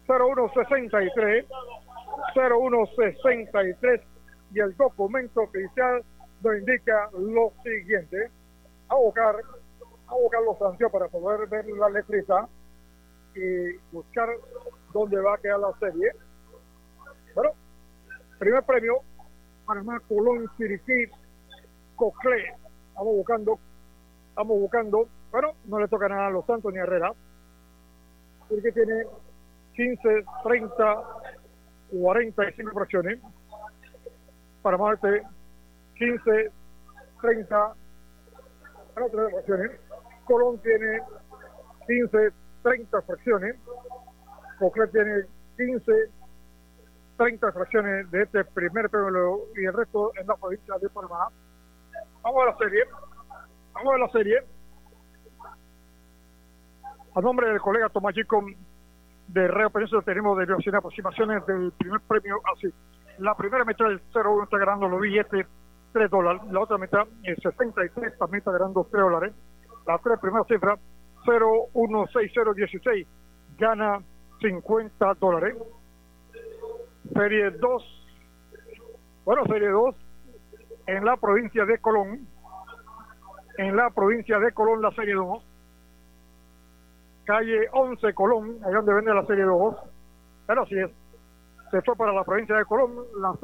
0163, 0163, y el documento oficial nos indica lo siguiente: a buscar los anuncios para poder ver la letrita y buscar dónde va a quedar la serie. Bueno, primer premio, Panamá, Colón, Chiriquí, Coclé. Estamos buscando, bueno, no le toca nada a Los Santos ni a Herrera, porque tiene 15, 30, 45 fracciones. Panamá Este, 15, 30, 3 fracciones. Colón tiene 15, 30 fracciones. Coclé tiene 15, 30 fracciones de este primer premio y el resto en la provincia de Panamá. Vamos a la serie. A nombre del colega Tomás Chico de Radio Península tenemos de aproximaciones del primer premio así. La primera mitad del 01 está ganando los billetes $3, la otra mitad el 63 también está ganando $3. La tres primeras cifras 016016 gana $50. Serie 2 en la provincia de Colón. La serie 2, calle 11 Colón, ahí donde vende la serie 2, pero así es, se fue para la provincia de Colón, la